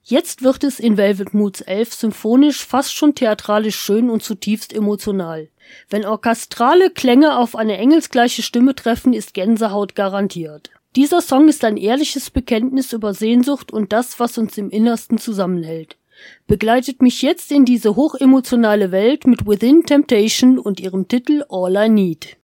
Jetzt wird es in Velvet Moods 11 symphonisch, fast schon theatralisch schön und zutiefst emotional. Wenn orchestrale Klänge auf eine engelsgleiche Stimme treffen, ist Gänsehaut garantiert. Dieser Song ist ein ehrliches Bekenntnis über Sehnsucht und das, was uns im Innersten zusammenhält. Begleitet mich jetzt in diese hochemotionale Welt mit Within Temptation und ihrem Titel All I Need.